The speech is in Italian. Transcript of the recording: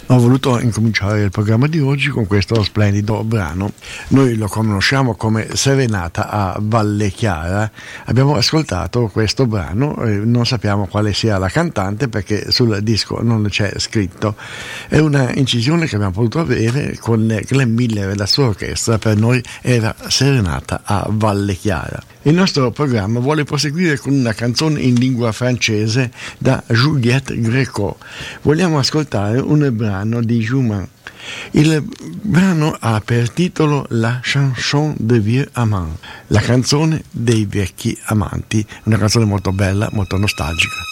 Ho voluto incominciare il programma di oggi con questo splendido brano. Noi lo conosciamo come Serenata a Valle Chiara. Abbiamo ascoltato questo brano, non sappiamo quale sia la cantante perché sul disco non c'è scritto. È una incisione che abbiamo potuto avere con Glenn Miller e la sua orchestra. Per noi era Serenata a Valle Chiara. Il nostro programma vuole proseguire con una canzone in lingua francese da Juliette Gréco. Vogliamo ascoltare un brano di Schumann. Il brano ha per titolo La chanson des vieux amants, la canzone dei vecchi amanti, una canzone molto bella, molto nostalgica.